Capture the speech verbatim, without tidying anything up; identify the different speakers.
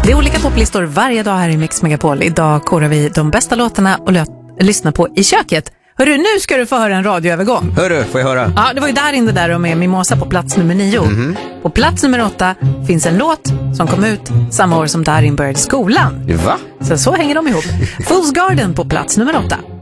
Speaker 1: Det är olika topplistor varje dag här i Mix Megapol. Idag korar vi de bästa låtarna och lö- lyssnar på i köket. Hörru, nu ska du få höra en radioövergång.
Speaker 2: Hörru, får jag höra?
Speaker 1: Ja, det var ju där inne där och med Mimosa på plats nummer nio. Mm-hmm. På plats nummer åtta finns en låt som kom ut samma år som Darin började skolan.
Speaker 2: Va?
Speaker 1: Så så hänger de ihop. Fool's Garden på plats nummer åtta.